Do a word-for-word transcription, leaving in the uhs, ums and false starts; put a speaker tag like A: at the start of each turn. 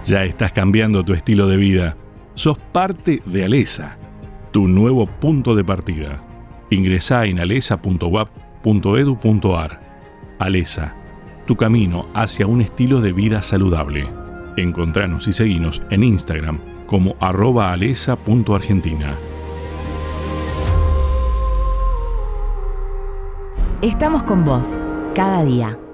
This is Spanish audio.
A: Ya estás cambiando tu estilo de vida. Sos parte de Alesa, tu nuevo punto de partida. Ingresá en alesa punto u a p punto e d u punto a r. Alesa, tu camino hacia un estilo de vida saludable. Encontranos y seguinos en Instagram como arroba alesa punto argentina.
B: Estamos con vos, cada día.